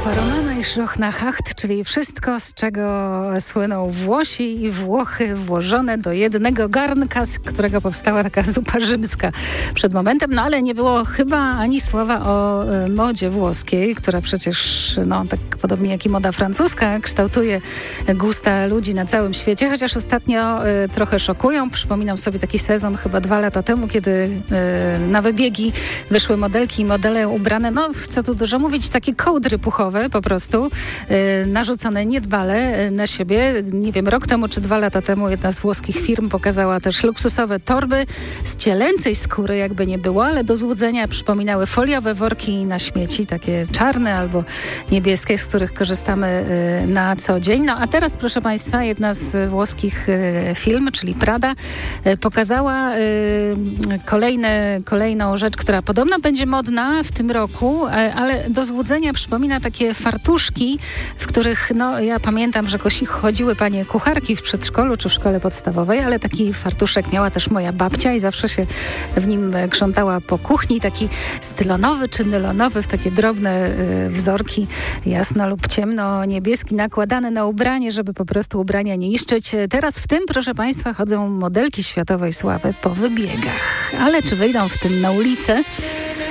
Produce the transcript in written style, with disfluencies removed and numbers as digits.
Romana i Szloch na Hacht, czyli wszystko, z czego słyną Włosi i Włochy, włożone do jednego garnka, z którego powstała taka zupa rzymska przed momentem. No ale nie było chyba ani słowa o modzie włoskiej, która przecież, tak podobnie jak i moda francuska, kształtuje gusta ludzi na całym świecie, chociaż ostatnio trochę szokują. Przypominam sobie taki sezon chyba 2 lata temu, kiedy na wybiegi wyszły modelki i modele ubrane, co tu dużo mówić, takie kołdry puchowe po prostu, narzucone niedbale na siebie. Nie wiem, rok temu czy 2 lata temu jedna z włoskich firm pokazała też luksusowe torby z cielęcej skóry, jakby nie było, ale do złudzenia przypominały foliowe worki na śmieci, takie czarne albo niebieskie, z których korzystamy na co dzień. A teraz, proszę Państwa, jedna z włoskich firm, czyli Prada, pokazała kolejną rzecz, która podobno będzie modna w tym roku, ale do złudzenia przypomina takie fartuszki, w których, ja pamiętam, że chodziły panie kucharki w przedszkolu czy w szkole podstawowej, ale taki fartuszek miała też moja babcia i zawsze się w nim krzątała po kuchni, taki stylonowy czy nylonowy, w takie drobne wzorki, jasno lub ciemno niebieski, nakładany na ubranie, żeby po prostu ubrania nie niszczyć. Teraz w tym, proszę Państwa, chodzą modelki światowej sławy po wybiegach. Ale czy wyjdą w tym na ulicę?